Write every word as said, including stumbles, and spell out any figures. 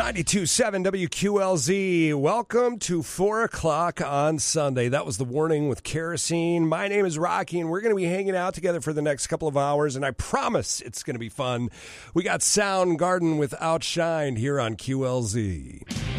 ninety-two point seven W Q L Z. Welcome to four o'clock on Sunday. That was The Warning with Kerosene. My name is Rocky, and we're going to be hanging out together for the next couple of hours, and I promise it's going to be fun. We got Soundgarden with Outshined here on Q L Z.